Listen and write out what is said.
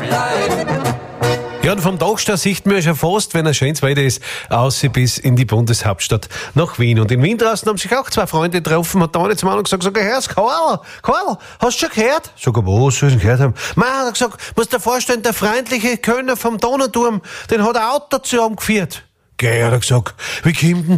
Ja, und vom Dachstein sieht man ja schon fast, wenn ein schönes Wetter ist, aus bis in die Bundeshauptstadt nach Wien. Und in Wien draußen haben sich auch zwei Freunde getroffen, hat der eine zum anderen gesagt, hör's, Karl, hast du schon gehört? Sag ich, was soll ich denn gehört haben? Man hat gesagt, musst dir vorstellen, der freundliche Kölner vom Donauturm, den hat ein Auto zu ihm geführt. Gell, hat er gesagt, wie kommt denn